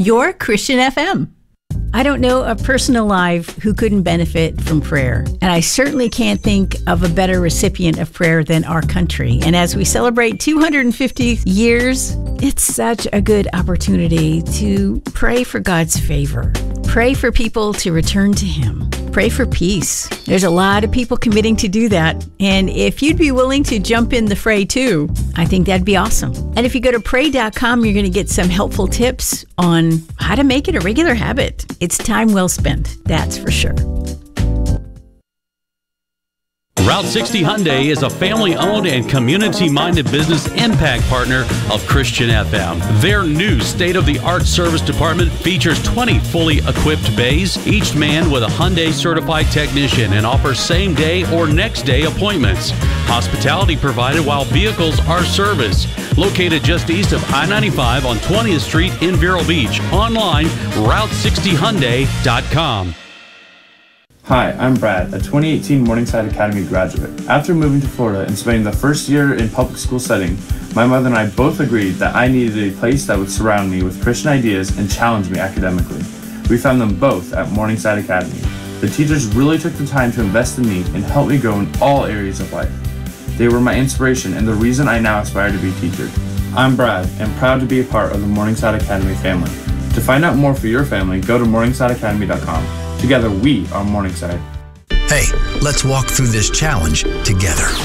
your Christian FM. I don't know a person alive who couldn't benefit from prayer. And I certainly can't think of a better recipient of prayer than our country. And as we celebrate 250 years, it's such a good opportunity to pray for God's favor. Pray for people to return to Him. Pray for peace. There's a lot of people committing to do that. And if you'd be willing to jump in the fray too, I think that'd be awesome. And if you go to pray.com, you're going to get some helpful tips on how to make it a regular habit. It's time well spent, that's for sure. Route 60 Hyundai is a family-owned and community-minded business impact partner of Christian FM. Their new state-of-the-art service department features 20 fully equipped bays, each manned with a Hyundai certified technician, and offers same-day or next-day appointments. Hospitality provided while vehicles are serviced. Located just east of I-95 on 20th Street in Vero Beach. Online, Route60Hyundai.com. Hi, I'm Brad, a 2018 Morningside Academy graduate. After moving to Florida and spending the first year in public school setting, my mother and I both agreed that I needed a place that would surround me with Christian ideas and challenge me academically. We found them both at Morningside Academy. The teachers really took the time to invest in me and help me grow in all areas of life. They were my inspiration and the reason I now aspire to be a teacher. I'm Brad and proud to be a part of the Morningside Academy family. To find out more for your family, go to morningsideacademy.com. Together, we are Morningside. Hey, let's walk through this challenge together.